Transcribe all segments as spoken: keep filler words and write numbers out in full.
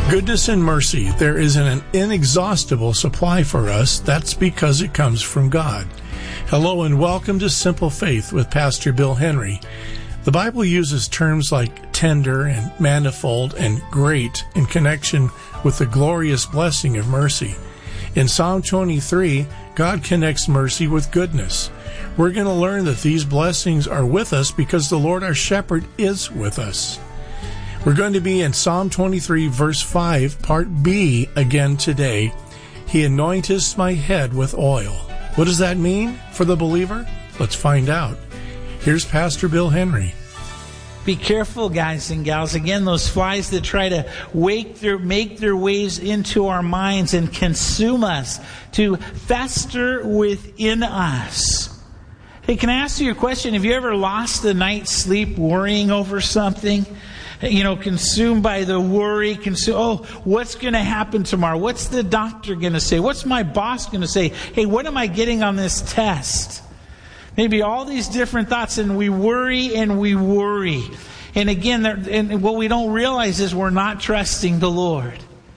Goodness and mercy, there is an inexhaustible supply for us. That's because it comes from God. Hello and welcome to Simple Faith with Pastor Bill Henry. The Bible uses terms like tender and manifold and great in connection with the glorious blessing of mercy. In Psalm twenty-three, God connects mercy with goodness. We're going to learn that these blessings are with us because the Lord our shepherd is with us. We're going to be in Psalm twenty-three, verse five, part B again today. He anointeth my head with oil. What does that mean for the believer? Let's find out. Here's Pastor Bill Henry. Be careful, guys and gals. Again, those flies that try to wake their, make their ways into our minds and consume us, to fester within us. Hey, can I ask you a question? Have you ever lost a night's sleep worrying over something? You know, consumed by the worry, consume, oh, what's going to happen tomorrow? What's the doctor going to say? What's my boss going to say? Hey, what am I getting on this test? Maybe all these different thoughts, and we worry and we worry. And again, and what we don't realize is we're not trusting the Lord.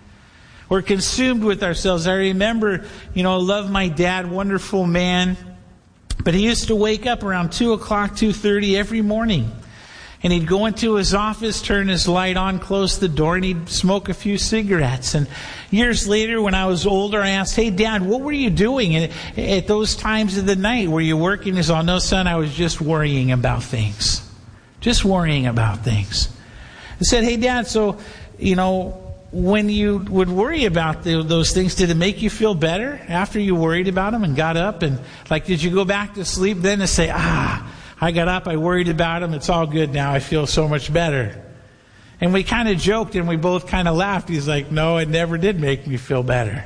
We're consumed with ourselves. I remember, you know, I love my dad, wonderful man. But he used to wake up around two o'clock, two thirty every morning. And he'd go into his office, turn his light on, close the door, and he'd smoke a few cigarettes. And years later, when I was older, I asked, hey, Dad, what were you doing at, at those times of the night? Were you working? He said, oh, no, son, I was just worrying about things. Just worrying about things. I said, hey, Dad, so, you know, when you would worry about the, those things, did it make you feel better after you worried about them and got up? And, like, did you go back to sleep then and say, ah, I got up, I worried about him, it's all good now, I feel so much better. And we kind of joked and we both kind of laughed. He's like, no, it never did make me feel better.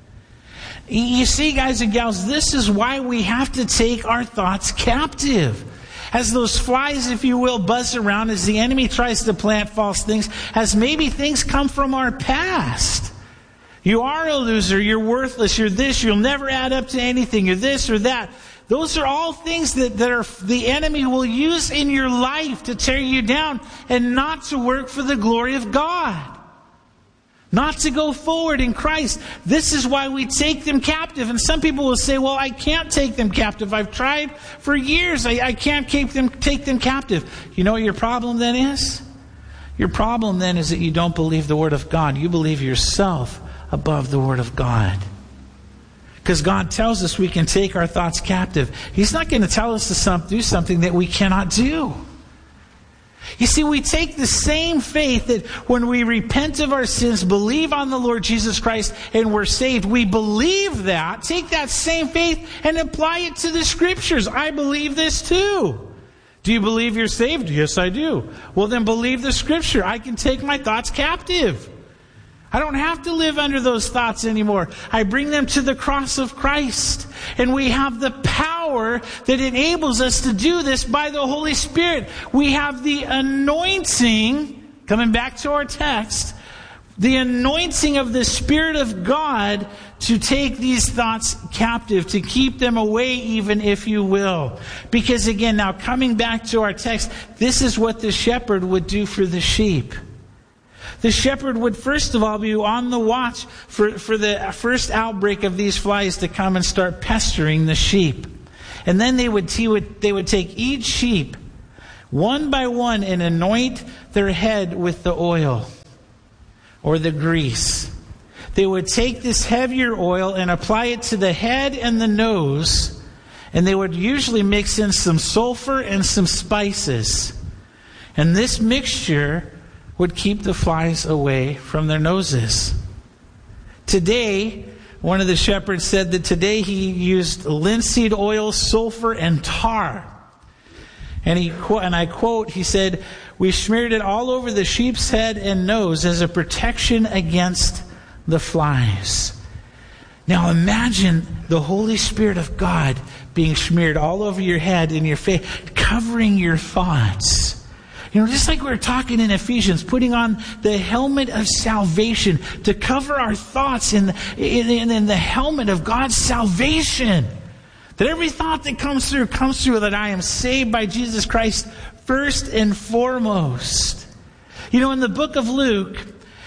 You see, guys and gals, this is why we have to take our thoughts captive. As those flies, if you will, buzz around, as the enemy tries to plant false things, as maybe things come from our past. You are a loser, you're worthless, you're this, you'll never add up to anything, you're this or that. Those are all things that, that are the enemy will use in your life to tear you down and not to work for the glory of God. Not to go forward in Christ. This is why we take them captive. And some people will say, well, I can't take them captive. I've tried for years. I, I can't keep them, take them captive. You know what your problem then is? Your problem then is that you don't believe the Word of God. You believe yourself above the Word of God. Because God tells us we can take our thoughts captive. He's not going to tell us to some, do something that we cannot do. You see, we take the same faith that when we repent of our sins, believe on the Lord Jesus Christ, and we're saved. We believe that. Take that same faith and apply it to the Scriptures. I believe this too. Do you believe you're saved? Yes, I do. Well, then believe the Scripture. I can take my thoughts captive. I don't have to live under those thoughts anymore. I bring them to the cross of Christ. And we have the power that enables us to do this by the Holy Spirit. We have the anointing, coming back to our text, the anointing of the Spirit of God to take these thoughts captive, to keep them away even, if you will. Because again, now coming back to our text, this is what the shepherd would do for the sheep. The shepherd would first of all be on the watch for, for the first outbreak of these flies to come and start pestering the sheep. And then they would, he would, they would take each sheep one by one and anoint their head with the oil or the grease. They would take this heavier oil and apply it to the head and the nose, and they would usually mix in some sulfur and some spices. And this mixture would keep the flies away from their noses. Today, one of the shepherds said that today he used linseed oil, sulfur, and tar. And he and I quote, he said, we smeared it all over the sheep's head and nose as a protection against the flies. Now imagine the Holy Spirit of God being smeared all over your head and your face, covering your thoughts. You know, just like we were talking in Ephesians, putting on the helmet of salvation to cover our thoughts in the, in, in the helmet of God's salvation. That every thought that comes through, comes through that I am saved by Jesus Christ first and foremost. You know, in the book of Luke,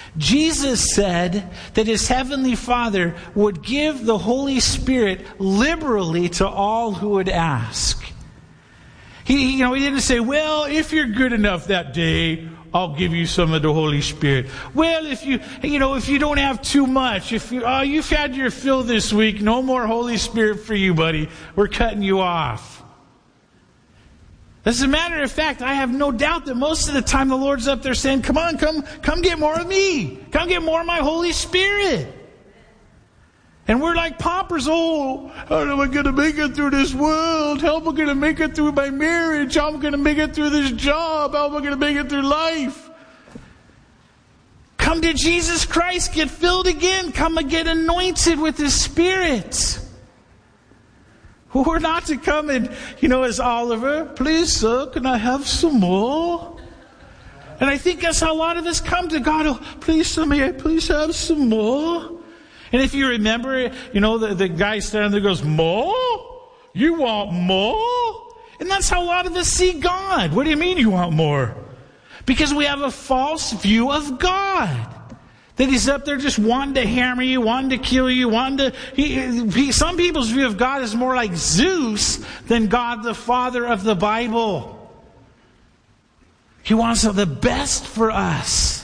Jesus said that his heavenly Father would give the Holy Spirit liberally to all who would ask. He, you know, he didn't say, well, if you're good enough that day, I'll give you some of the Holy Spirit. Well, if you, you know, if you don't have too much, if you, oh, you've had your fill this week, no more Holy Spirit for you, buddy. We're cutting you off. As a matter of fact, I have no doubt that most of the time the Lord's up there saying, come on, come, come get more of me. Come get more of my Holy Spirit. And we're like paupers. Oh, how am I going to make it through this world? How am I going to make it through my marriage? How am I going to make it through this job? How am I going to make it through life? Come to Jesus Christ. Get filled again. Come and get anointed with His Spirit. We're not to come and, you know, as Oliver, please, sir, can I have some more? And I think that's how a lot of us come to God. Oh, please, sir, may I please have some more? And if you remember, you know, the, the guy standing there goes, more? You want more? And that's how a lot of us see God. What do you mean you want more? Because we have a false view of God. That He's up there just wanting to hammer you, wanting to kill you, wanting to... He, he, some people's view of God is more like Zeus than God the Father of the Bible. He wants the best for us.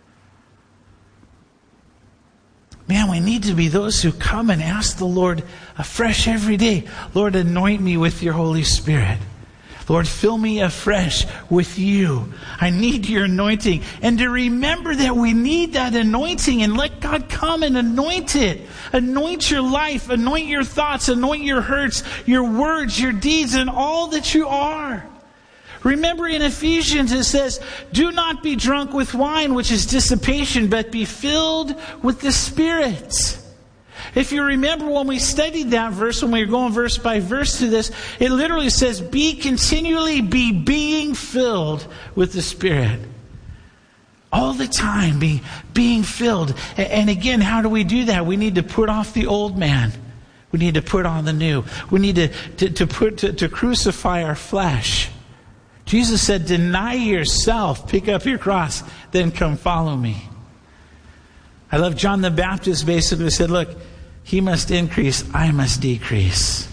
Man, we need to be those who come and ask the Lord afresh every day. Lord, anoint me with your Holy Spirit. Lord, fill me afresh with you. I need your anointing. And to remember that we need that anointing and let God come and anoint it. Anoint your life, anoint your thoughts, anoint your hurts, your words, your deeds, and all that you are. Remember in Ephesians it says, do not be drunk with wine, which is dissipation, but be filled with the Spirit. If you remember when we studied that verse, when we were going verse by verse to this, it literally says, be continually be being filled with the Spirit. All the time, be being filled. And again, how do we do that? We need to put off the old man. We need to put on the new. We need to, to, to put to, to crucify our flesh. Jesus said, deny yourself, pick up your cross, then come follow me. I love John the Baptist basically said, look, He must increase, I must decrease.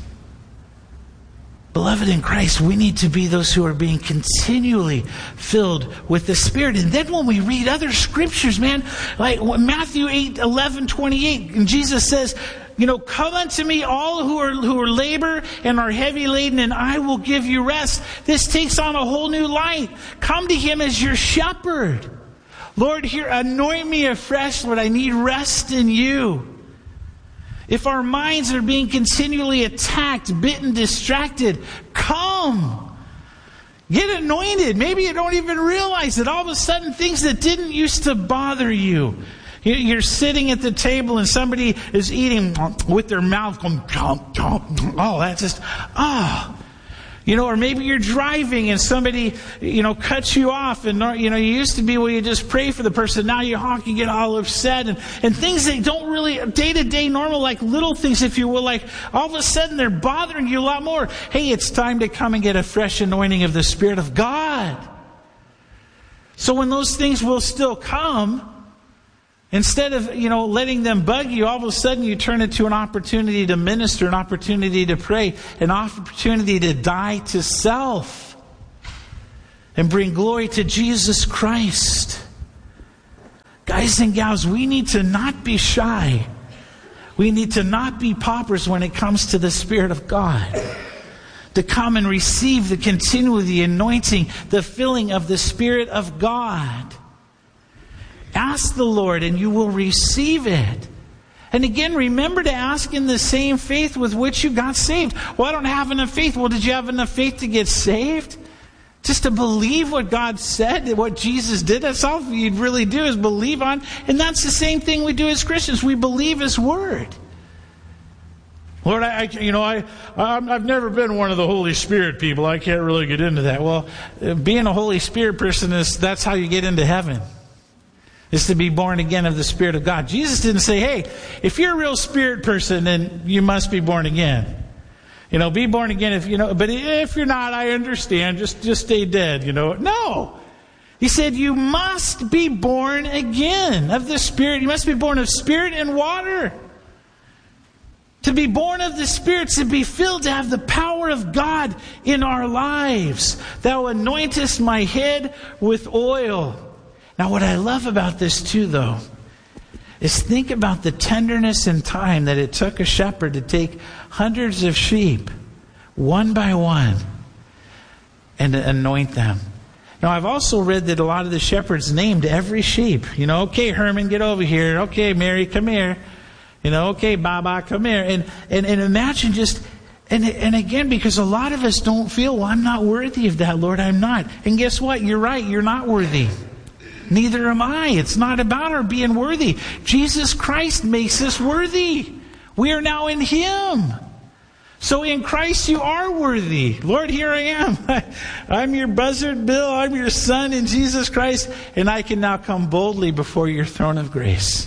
Beloved in Christ, we need to be those who are being continually filled with the Spirit. And then when we read other scriptures, man, like Matthew eight, eleven, twenty-eight, and Jesus says, you know, come unto me all who are who are labor and are heavy laden, and I will give you rest. This takes on a whole new light. Come to Him as your shepherd. Lord, here, anoint me afresh, Lord. I need rest in you. If our minds are being continually attacked, bitten, distracted, come. Get anointed. Maybe you don't even realize that all of a sudden things that didn't used to bother you. You're sitting at the table and somebody is eating with their mouth going, chomp, chomp. Oh, that's just, ah. Oh. You know, or maybe you're driving and somebody, you know, cuts you off, and, you know, you used to be where you just pray for the person. Now you honk, you get all upset, and, and things that don't really, day to day normal, like little things, if you will, like all of a sudden they're bothering you a lot more. Hey, it's time to come and get a fresh anointing of the Spirit of God. So when those things will still come, instead of, you know, letting them bug you, all of a sudden you turn it to an opportunity to minister, an opportunity to pray, an opportunity to die to self and bring glory to Jesus Christ. Guys and gals, we need to not be shy. We need to not be paupers when it comes to the Spirit of God. To come and receive the continually the anointing, the filling of the Spirit of God. Ask the Lord and you will receive it. And again, remember to ask in the same faith with which you got saved. Well, I don't have enough faith. Well, did you have enough faith to get saved? Just to believe what God said, what Jesus did. That's all you'd really do is believe on. And that's the same thing we do as Christians. We believe His Word. Lord, I, you know, I, I've never been one of the Holy Spirit people. I can't really get into that. Well, being a Holy Spirit person is, that's how you get into heaven. Is to be born again of the Spirit of God. Jesus didn't say, hey, if you're a real Spirit person, then you must be born again. You know, be born again if you know, but if you're not, I understand, just, just stay dead, you know. No. He said, you must be born again of the Spirit. You must be born of Spirit and water. To be born of the Spirit, to be filled, to have the power of God in our lives. Thou anointest my head with oil. Now, what I love about this too, though, is think about the tenderness and time that it took a shepherd to take hundreds of sheep, one by one, and to anoint them. Now, I've also read that a lot of the shepherds named every sheep. You know, okay, Herman, get over here. Okay, Mary, come here. You know, okay, Baba, come here. And, and, and imagine just, and, and again, because a lot of us don't feel, well, I'm not worthy of that, Lord, I'm not. And guess what? You're right, you're not worthy. Neither am I. It's not about our being worthy. Jesus Christ makes us worthy. We are now in Him. So in Christ you are worthy. Lord, here I am. I'm your buzzard Bill. I'm your son in Jesus Christ. And I can now come boldly before your throne of grace.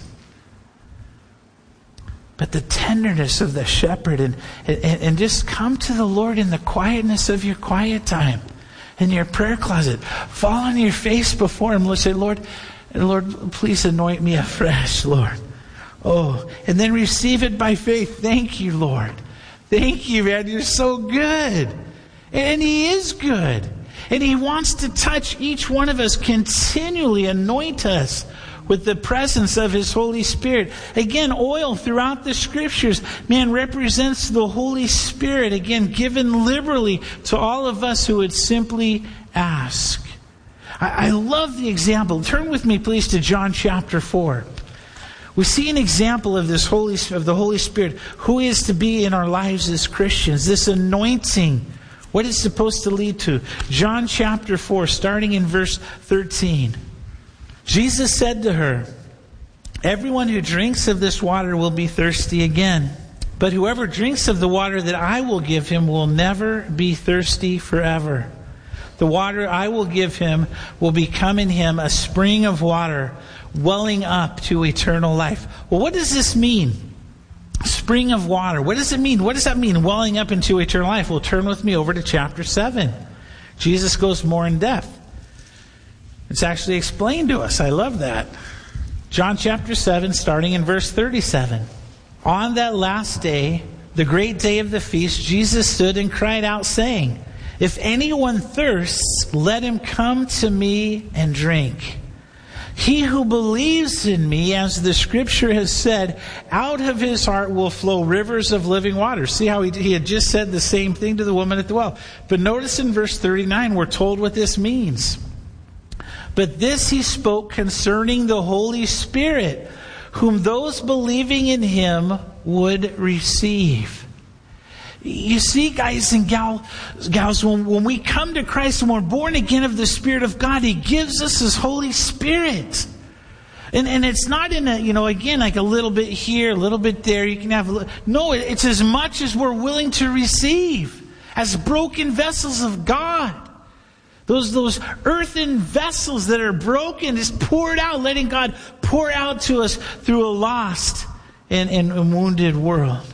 But the tenderness of the shepherd, and, and, and just come to the Lord in the quietness of your quiet time, in your prayer closet. Fall on your face before Him. Let's say, Lord, Lord, please anoint me afresh, Lord. Oh, and then receive it by faith. Thank you, Lord. Thank you, man. You're so good. And He is good. And He wants to touch each one of us, continually anoint us with the presence of His Holy Spirit. Again, oil throughout the Scriptures, man, represents the Holy Spirit, again, given liberally to all of us who would simply ask. I, I love the example. Turn with me, please, to John chapter four. We see an example of this Holy, of the Holy Spirit, who is to be in our lives as Christians, this anointing, what it's supposed to lead to. John chapter four, starting in verse thirteen. Jesus said to her, everyone who drinks of this water will be thirsty again. But whoever drinks of the water that I will give him will never be thirsty forever. The water I will give him will become in him a spring of water welling up to eternal life. Well, what does this mean? Spring of water. What does it mean? What does that mean, welling up into eternal life? Well, turn with me over to chapter seven. Jesus goes more in depth. It's actually explained to us. I love that. John chapter seven, starting in verse thirty-seven. On that last day, the great day of the feast, Jesus stood and cried out, saying, if anyone thirsts, let him come to me and drink. He who believes in me, as the Scripture has said, out of his heart will flow rivers of living water. See how he, he had just said the same thing to the woman at the well. But notice in verse thirty-nine, we're told what this means. But this he spoke concerning the Holy Spirit, whom those believing in him would receive. You see, guys and gal, gals, when, when we come to Christ and we're born again of the Spirit of God, He gives us His Holy Spirit. And, and it's not in a, you know, again, like a little bit here, a little bit there. You can have a little. No, it's as much as we're willing to receive as broken vessels of God. Those, those earthen vessels that are broken is poured out, letting God pour out to us through a lost and, and wounded world.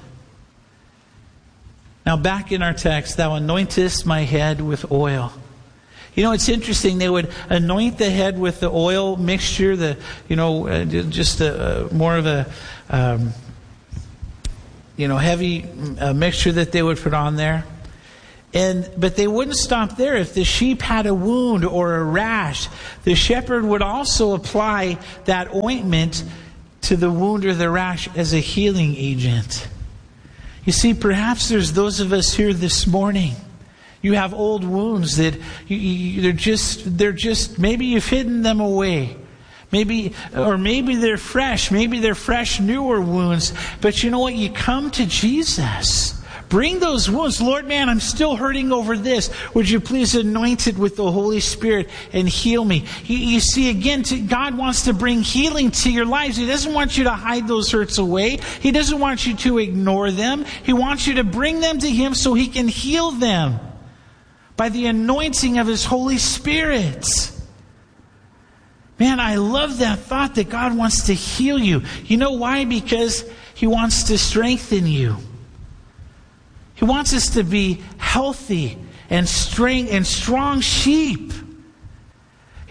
Now back in our text, thou anointest my head with oil. You know, it's interesting. They would anoint the head with the oil mixture, the, you know, uh, just a, uh, more of a, um, you know, heavy uh, mixture that they would put on there. And but they wouldn't stop there. If the sheep had a wound or a rash, the shepherd would also apply that ointment to the wound or the rash as a healing agent. You see, perhaps there's those of us here this morning. You have old wounds that you, you, they're just they're just maybe you've hidden them away. Maybe, or maybe they're fresh. Maybe they're fresh, newer wounds. But you know what? You come to Jesus. Bring those wounds. Lord, man, I'm still hurting over this. Would you please anoint it with the Holy Spirit and heal me? You, you see, again, to, God wants to bring healing to your lives. He doesn't want you to hide those hurts away. He doesn't want you to ignore them. He wants you to bring them to Him so He can heal them by the anointing of His Holy Spirit. Man, I love that thought that God wants to heal you. You know why? Because He wants to strengthen you. He wants us to be healthy and strong and strong sheep.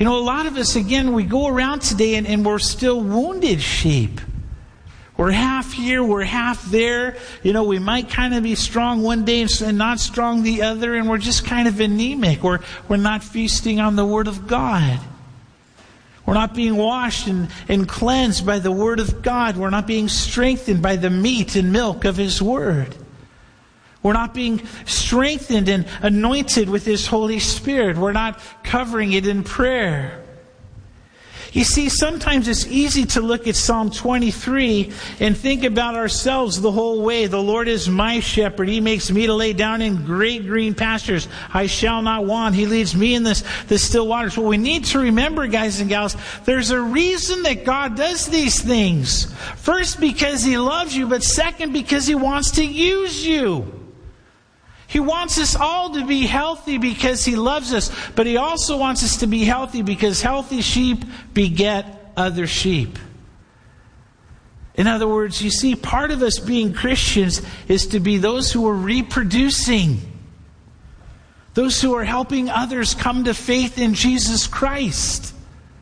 You know, a lot of us, again, we go around today and, and we're still wounded sheep. We're half here, we're half there. You know, we might kind of be strong one day and not strong the other, and we're just kind of anemic. We're, we're not feasting on the Word of God. We're not being washed and, and cleansed by the Word of God. We're not being strengthened by the meat and milk of His Word. We're not being strengthened and anointed with His Holy Spirit. We're not covering it in prayer. You see, sometimes it's easy to look at Psalm twenty-three and think about ourselves the whole way. The Lord is my shepherd. He makes me to lay down in great green pastures. I shall not want. He leads me in this, the still waters. What we need to remember, guys and gals, there's a reason that God does these things. First, because He loves you, but second, because He wants to use you. He wants us all to be healthy because He loves us. But He also wants us to be healthy because healthy sheep beget other sheep. In other words, you see, part of us being Christians is to be those who are reproducing. Those who are helping others come to faith in Jesus Christ.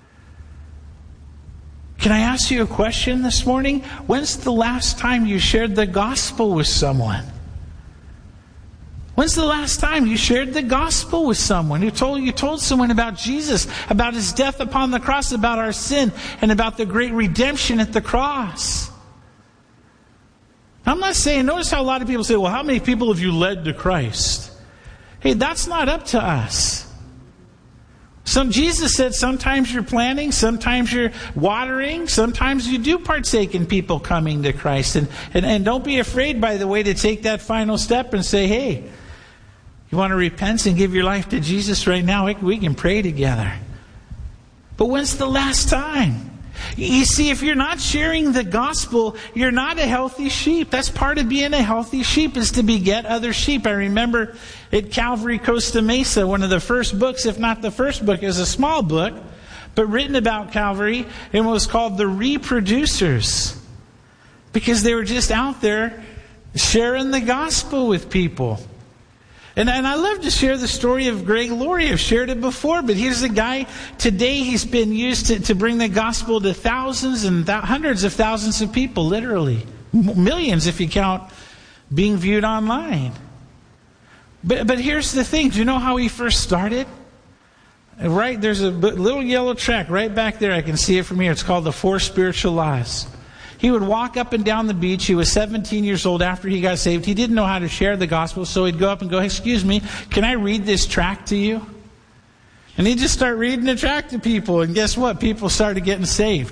Can I ask you a question this morning? When's the last time you shared the gospel with someone? When's the last time you shared the gospel with someone? You told, you told someone about Jesus, about His death upon the cross, about our sin, and about the great redemption at the cross. I'm not saying, notice how a lot of people say, well, how many people have you led to Christ? Hey, that's not up to us. Some, Jesus said sometimes you're planting, sometimes you're watering, sometimes you do partake in people coming to Christ. And, and, and don't be afraid, by the way, to take that final step and say, hey, you want to repent and give your life to Jesus right now? We, we can pray together. But when's the last time? You see, if you're not sharing the gospel, you're not a healthy sheep. That's part of being a healthy sheep, is to beget other sheep. I remember at Calvary Costa Mesa, one of the first books, if not the first book, is a small book, but written about Calvary, and was called The Reproducers. Because they were just out there sharing the gospel with people. And, and I love to share the story of Greg Laurie. I've shared it before, but here's a guy, today he's been used to, to bring the gospel to thousands and th- hundreds of thousands of people, literally. M- millions if you count being viewed online. But, but here's the thing. Do you know how he first started? Right, there's a little yellow track right back there. I can see it from here. It's called The Four Spiritual Laws. He would walk up and down the beach. He was seventeen years old after he got saved. He didn't know how to share the gospel, so he'd go up and go, excuse me, can I read this tract to you? And he'd just start reading the tract to people, and guess what? People started getting saved.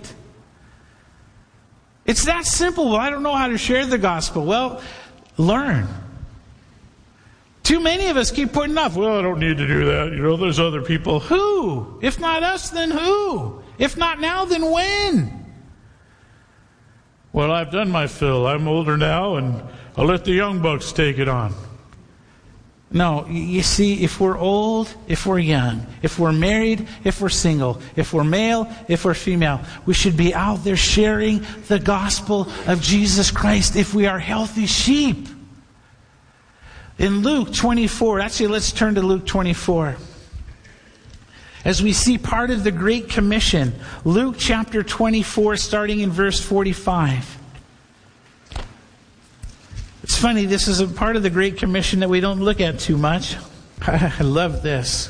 It's that simple. Well, I don't know how to share the gospel. Well, learn. Too many of us keep putting off, well, I don't need to do that. You know, there's other people. Who? If not us, then who? If not now, then when? Well, I've done my fill. I'm older now, and I'll let the young bucks take it on. No, you see, if we're old, if we're young, if we're married, if we're single, if we're male, if we're female, we should be out there sharing the gospel of Jesus Christ if we are healthy sheep. In Luke twenty-four, actually let's turn to Luke twenty-four. As we see part of the Great Commission, Luke chapter twenty-four, starting in verse forty-five. It's funny, this is a part of the Great Commission that we don't look at too much. I love this.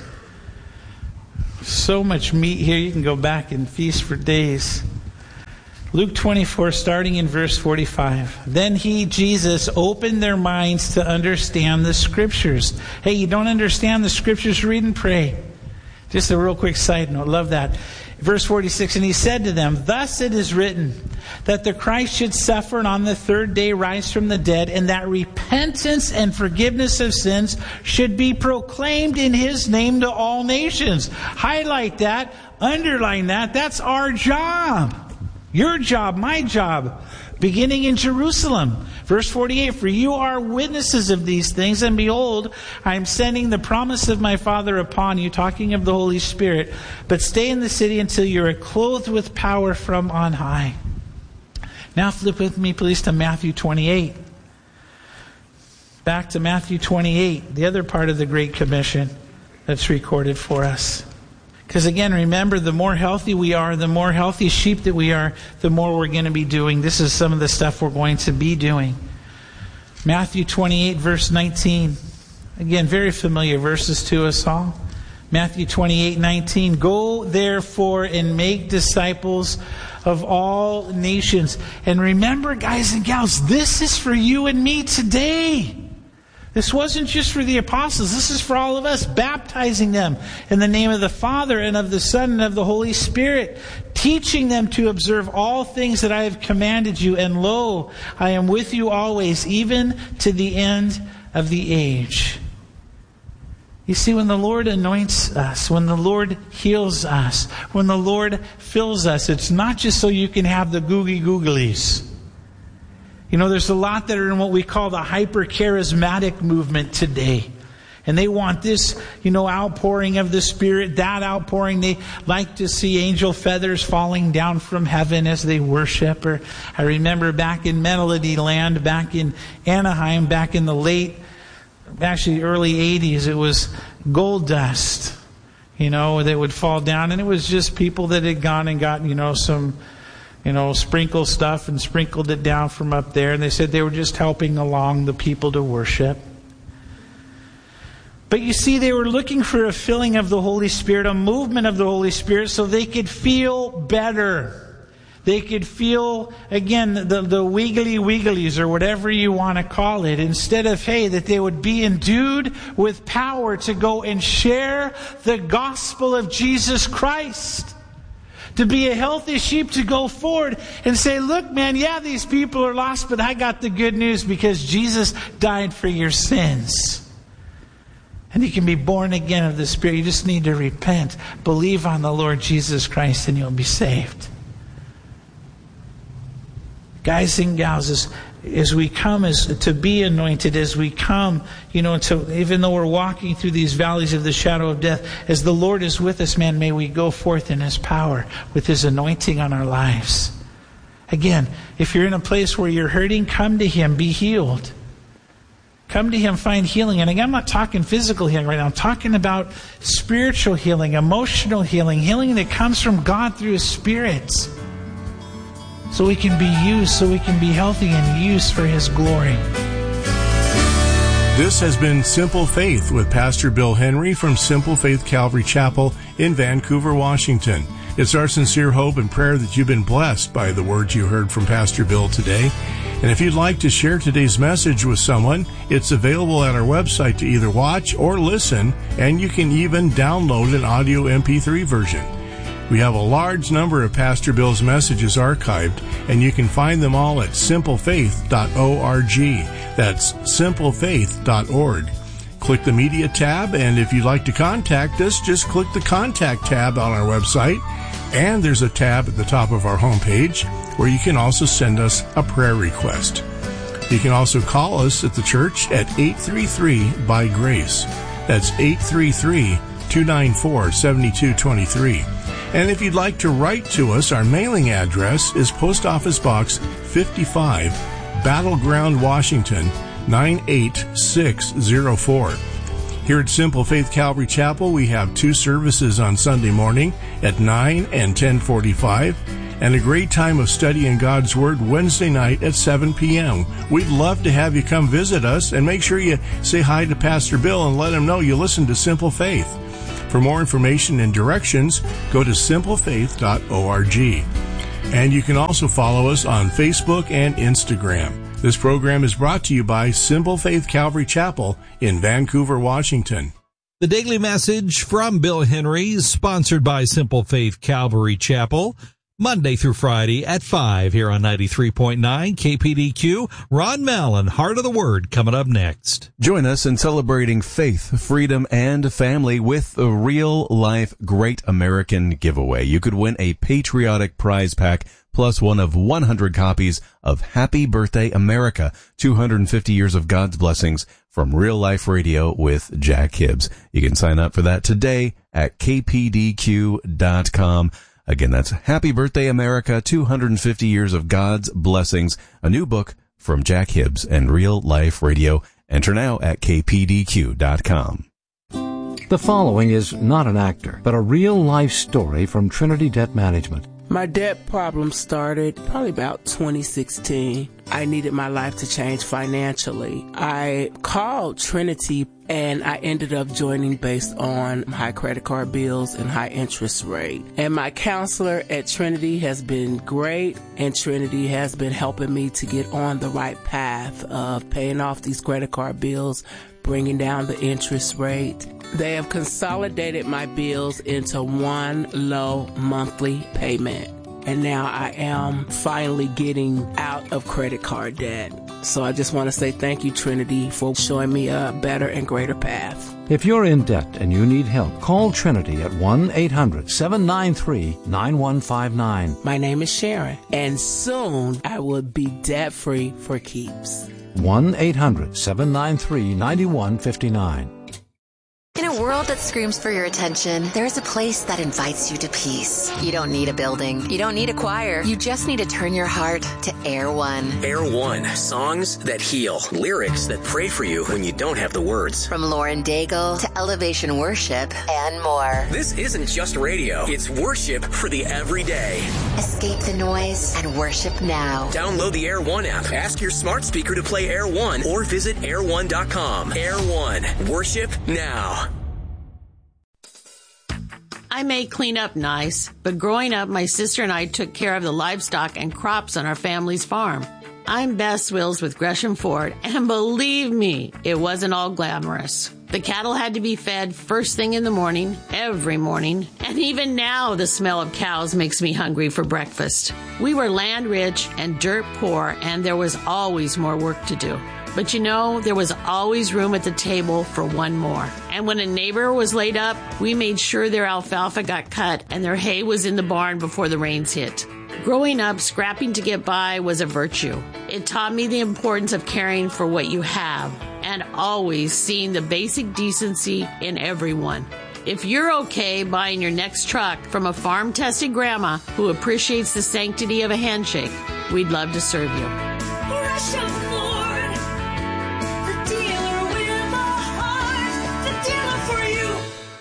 So much meat here, you can go back and feast for days. Luke twenty-four, starting in verse forty-five. Then He, Jesus, opened their minds to understand the Scriptures. Hey, you don't understand the Scriptures? Read and pray. Just a real quick side note. Love that. Verse forty-six, and He said to them, thus it is written, that the Christ should suffer and on the third day rise from the dead, and that repentance and forgiveness of sins should be proclaimed in His name to all nations. Highlight that. Underline that. That's our job. Your job, my job. Beginning in Jerusalem. Verse forty-eight, for you are witnesses of these things, and behold, I am sending the promise of my Father upon you, talking of the Holy Spirit. But stay in the city until you are clothed with power from on high. Now flip with me, please, to Matthew twenty-eight. Back to Matthew twenty-eight, the other part of the Great Commission that's recorded for us. Because again, remember, the more healthy we are, the more healthy sheep that we are, the more we're going to be doing. This is some of the stuff we're going to be doing. Matthew twenty-eight, verse nineteen. Again, very familiar verses to us all. Matthew twenty-eight, nineteen. Go therefore and make disciples of all nations. And remember, guys and gals, this is for you and me today. This wasn't just for the apostles. This is for all of us, baptizing them in the name of the Father and of the Son and of the Holy Spirit, teaching them to observe all things that I have commanded you. And lo, I am with you always, even to the end of the age. You see, when the Lord anoints us, when the Lord heals us, when the Lord fills us, it's not just so you can have the googie googlies. You know, there's a lot that are in what we call the hyper-charismatic movement today. And they want this, you know, outpouring of the Spirit, that outpouring. They like to see angel feathers falling down from heaven as they worship. Or I remember back in Melody Land, back in Anaheim, back in the late, actually early eighties, it was gold dust, you know, that would fall down. And it was just people that had gone and got, you know, some... you know, sprinkle stuff and sprinkled it down from up there. And they said they were just helping along the people to worship. But you see, they were looking for a filling of the Holy Spirit, a movement of the Holy Spirit, so they could feel better. They could feel, again, the, the wiggly wigglies or whatever you want to call it. Instead of, hey, that they would be endued with power to go and share the gospel of Jesus Christ. To be a healthy sheep, to go forward and say, look, man, yeah, these people are lost, but I got the good news because Jesus died for your sins. And you can be born again of the Spirit. You just need to repent. Believe on the Lord Jesus Christ and you'll be saved. Guys and gals, as, as we come as to be anointed, as we come, you know, to, even though we're walking through these valleys of the shadow of death, as the Lord is with us, man, may we go forth in His power with His anointing on our lives. Again, if you're in a place where you're hurting, come to Him, be healed. Come to Him, find healing. And again, I'm not talking physical healing right now. I'm talking about spiritual healing, emotional healing, healing that comes from God through His Spirit. So we can be used, so we can be healthy and used for His glory. This has been Simple Faith with Pastor Bill Henry from Simple Faith Calvary Chapel in Vancouver, Washington. It's our sincere hope and prayer that you've been blessed by the words you heard from Pastor Bill today. And if you'd like to share today's message with someone, it's available at our website to either watch or listen, and you can even download an audio M P three version. We have a large number of Pastor Bill's messages archived, and you can find them all at simple faith dot org. That's simple faith dot org. Click the Media tab, and if you'd like to contact us, just click the Contact tab on our website, and there's a tab at the top of our homepage where you can also send us a prayer request. You can also call us at the church at eight three three by grace. That's eight three three, two nine four, seven two two three. And if you'd like to write to us, our mailing address is Post Office Box fifty-five, Battleground, Washington, nine eight six zero four. Here at Simple Faith Calvary Chapel, we have two services on Sunday morning at nine and ten forty-five, and a great time of studying God's Word Wednesday night at seven p.m. We'd love to have you come visit us, and make sure you say hi to Pastor Bill and let him know you listen to Simple Faith. For more information and directions, go to simple faith dot org. And you can also follow us on Facebook and Instagram. This program is brought to you by Simple Faith Calvary Chapel in Vancouver, Washington. The Daily Message from Bill Henry is sponsored by Simple Faith Calvary Chapel, Monday through Friday at five here on ninety-three point nine K P D Q. Ron Mallon, Heart of the Word, coming up next. Join us in celebrating faith, freedom, and family with a real-life Great American giveaway. You could win a patriotic prize pack plus one of one hundred copies of Happy Birthday America, two hundred fifty years of God's blessings from Real Life Radio with Jack Hibbs. You can sign up for that today at k p d q dot com. Again, that's Happy Birthday America, two hundred fifty years of God's blessings, a new book from Jack Hibbs and Real Life Radio. Enter now at k p d q dot com. The following is not an actor, but a real-life story from Trinity Debt Management. My debt problem started probably about twenty sixteen. I needed my life to change financially. I called Trinity and I ended up joining based on high credit card bills and high interest rate. And my counselor at Trinity has been great, and Trinity has been helping me to get on the right path of paying off these credit card bills, bringing down the interest rate. They have consolidated my bills into one low monthly payment. And now I am finally getting out of credit card debt. So I just want to say thank you, Trinity, for showing me a better and greater path. If you're in debt and you need help, call Trinity at one eight hundred seven nine three nine one five nine. My name is Sharon, and soon I will be debt-free for keeps. one eight hundred seven nine three nine one five nine. In a world that screams for your attention, there's a place that invites you to peace. You don't need a building. You don't need a choir. You just need to turn your heart to Air One. Air One. Songs that heal. Lyrics that pray for you when you don't have the words. From Lauren Daigle to Elevation Worship and more. This isn't just radio. It's worship for the everyday. Escape the noise and worship now. Download the Air One app. Ask your smart speaker to play Air One or visit air one dot com. Air One. Worship now. I may clean up nice, but growing up, my sister and I took care of the livestock and crops on our family's farm. I'm Bess Wills with Gresham Ford, and believe me, it wasn't all glamorous. The cattle had to be fed first thing in the morning, every morning, and even now the smell of cows makes me hungry for breakfast. We were land rich and dirt poor, and there was always more work to do. But you know, there was always room at the table for one more. And when a neighbor was laid up, we made sure their alfalfa got cut and their hay was in the barn before the rains hit. Growing up, scrapping to get by was a virtue. It taught me the importance of caring for what you have and always seeing the basic decency in everyone. If you're okay buying your next truck from a farm-tested grandma who appreciates the sanctity of a handshake, we'd love to serve you. Gresham Ford, the dealer with a heart, the dealer for you.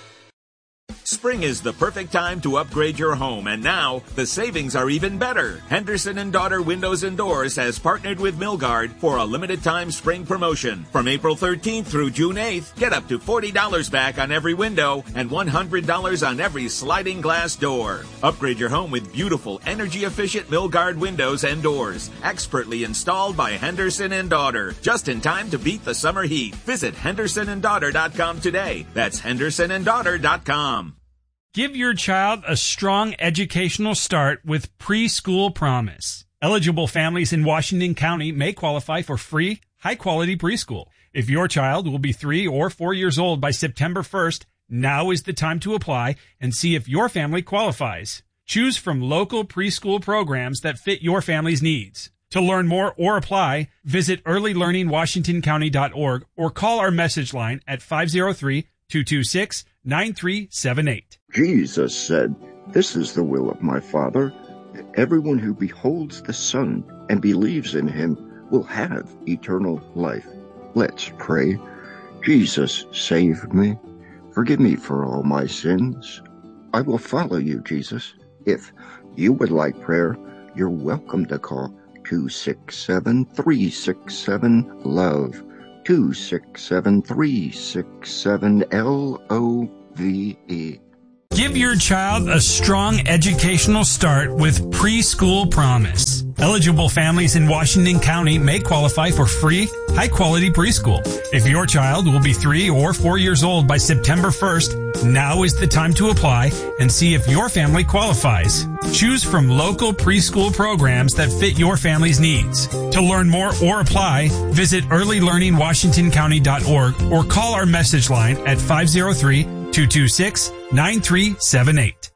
Spring is the perfect time to upgrade your home, and now the savings are even better. Henderson and Daughter Windows and Doors has partnered with Milgard for a limited time spring promotion. From April thirteenth through June eighth, get up to forty dollars back on every window and one hundred dollars on every sliding glass door. Upgrade your home with beautiful, energy-efficient Milgard windows and doors, expertly installed by Henderson and Daughter, just in time to beat the summer heat. Visit henderson and daughter dot com today. That's henderson and daughter dot com. Give your child a strong educational start with Preschool Promise. Eligible families in Washington County may qualify for free, high-quality preschool. If your child will be three or four years old by September first, now is the time to apply and see if your family qualifies. Choose from local preschool programs that fit your family's needs. To learn more or apply, visit early learning washington county dot org or call our message line at five oh three, two two six, nine three seven eight. Jesus said, "This is the will of my Father, that everyone who beholds the Son and believes in him will have eternal life." Let's pray. Jesus, save me. Forgive me for all my sins. I will follow you, Jesus. If you would like prayer, you're welcome to call two six seven, three six seven, LOVE. two six seven, three six seven, L O V E. Give your child a strong educational start with Preschool Promise. Eligible families in Washington County may qualify for free, high-quality preschool. If your child will be three or four years old by September first, now is the time to apply and see if your family qualifies. Choose from local preschool programs that fit your family's needs. To learn more or apply, visit early learning washington county dot org or call our message line at five oh three, two two six, nine three seven eight.